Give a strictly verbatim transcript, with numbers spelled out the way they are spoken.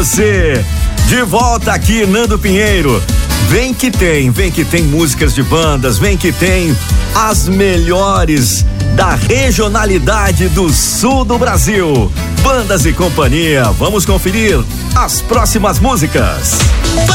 você. De volta aqui, Nando Pinheiro. Vem que tem, vem que tem músicas de bandas, vem que tem as melhores da regionalidade do sul do Brasil. Bandas e companhia, vamos conferir as próximas músicas.